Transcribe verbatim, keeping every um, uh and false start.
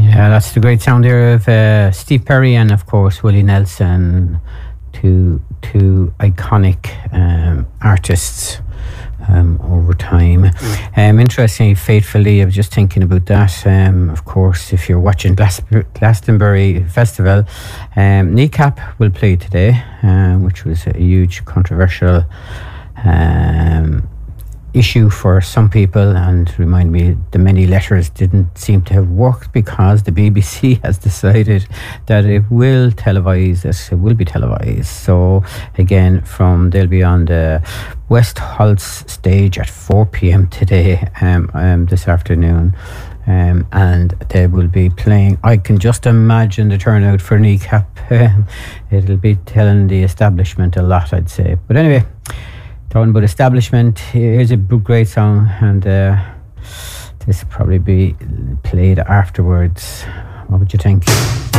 Yeah, that's the great sound there of uh, Steve Perry and, of course, Willie Nelson, two two iconic um, artists um, over time. Mm. Um, interestingly, Faithfully, I was just thinking about that. Um, of course, if you're watching Glas- Glastonbury Festival, um, Kneecap will play today, um, which was a huge controversial um issue for some people, and remind me the many letters didn't seem to have worked because the B B C has decided that it will televise it, it will be televised. So again, from they'll be on the West Holts stage at four p.m. today, um, um this afternoon. Um, and they will be playing. I can just imagine the turnout for Kneecap. Um, it'll be telling the establishment a lot, I'd say. But anyway, talking about establishment, here's a great song, and uh, this will probably be played afterwards. What would you think?